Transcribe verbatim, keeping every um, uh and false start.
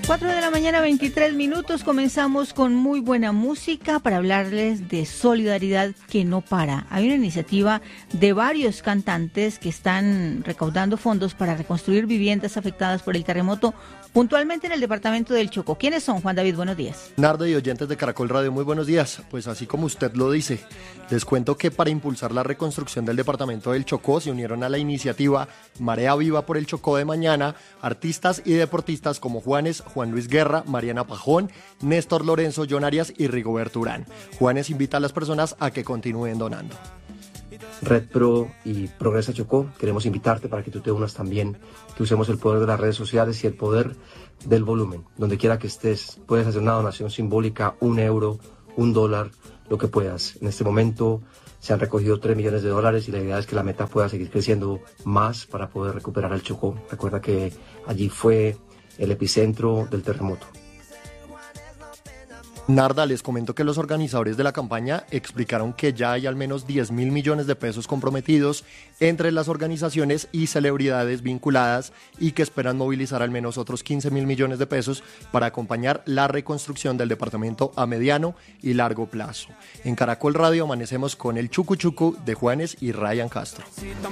cuatro de la mañana, veintitrés minutos. Comenzamos con muy buena música para hablarles de solidaridad que no para. Hay una iniciativa de varios cantantes que están recaudando fondos para reconstruir viviendas afectadas por el terremoto, puntualmente en el departamento del Chocó. ¿Quiénes son, Juan David? Buenos días. Nardo y oyentes de Caracol Radio, muy buenos días. Pues así como usted lo dice, les cuento que para impulsar la reconstrucción del departamento del Chocó se unieron a la iniciativa Marea Viva por el Chocó de mañana artistas y deportistas como Juanes, Juan Luis Guerra, Mariana Pajón, Néstor Lorenzo, John Arias y Rigoberto Urán. Juanes invita a las personas a que continúen donando. Red Pro y Progresa Chocó, queremos invitarte para que tú te unas también, que usemos el poder de las redes sociales y el poder del volumen. Donde quiera que estés, puedes hacer una donación simbólica, un euro, un dólar, lo que puedas. En este momento se han recogido tres millones de dólares y la idea es que la meta pueda seguir creciendo más para poder recuperar el Chocó. Recuerda que allí fue el epicentro del terremoto. Narda, les comento que los organizadores de la campaña explicaron que ya hay al menos diez mil millones de pesos comprometidos entre las organizaciones y celebridades vinculadas y que esperan movilizar al menos otros quince mil millones de pesos para acompañar la reconstrucción del departamento a mediano y largo plazo. En Caracol Radio amanecemos con el Chucu Chucu de Juanes y Ryan Castro.